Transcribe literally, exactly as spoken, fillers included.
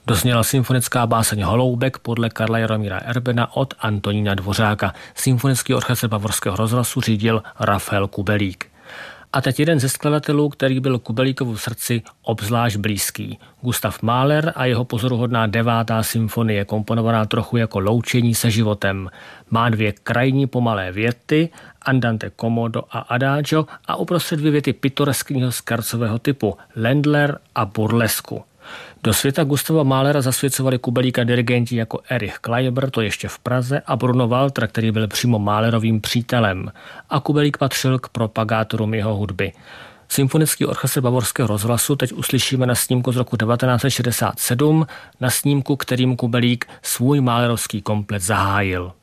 Dozněla symfonická báseň Holoubek podle Karla Jaromíra Erbena od Antonína Dvořáka. Symfonický orchestr Bavorského rozhlasu řídil Rafael Kubelík. A teď jeden ze skladatelů, který byl Kubelíkovu srdci obzvlášť blízký. Gustav Mahler a jeho pozoruhodná devátá symfonie, komponovaná trochu jako loučení se životem. Má dvě krajní pomalé věty, andante comodo a adagio, a uprostřed dvě věty pitoreskního skarcového typu, Ländler a burlesku. Do světa Gustava Mahlera zasvěcovali Kubelíka dirigenti jako Erich Kleiber, to ještě v Praze, a Bruno Walter, který byl přímo Mahlerovým přítelem. A Kubelík patřil k propagátorům jeho hudby. Symfonický orchestr Bavorského rozhlasu teď uslyšíme na snímku z roku devatenáct set šedesát sedm, na snímku, kterým Kubelík svůj mahlerovský komplet zahájil.